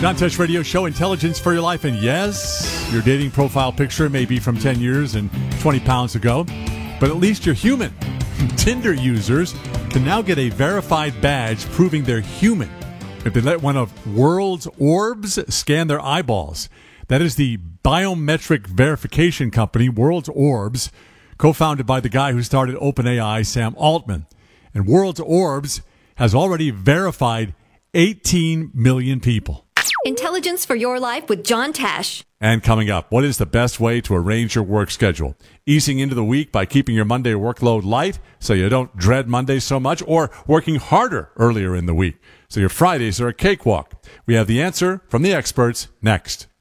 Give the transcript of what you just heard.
John Tesh Radio Show, Intelligence for Your Life. And yes, your dating profile picture may be from 10 years and 20 pounds ago, but at least you're human. Tinder users can now get a verified badge proving they're human if they let one of World's Orbs scan their eyeballs. That is the biometric verification company, World's Orbs, co-founded by the guy who started OpenAI, Sam Altman. And World's Orbs has already verified 18 million people. Intelligence for Your Life with John Tesh. And coming up, what is the best way to arrange your work schedule? Easing into the week by keeping your Monday workload light so you don't dread Mondays so much, or working harder earlier in the week so your Fridays are a cakewalk? We have the answer from the experts next.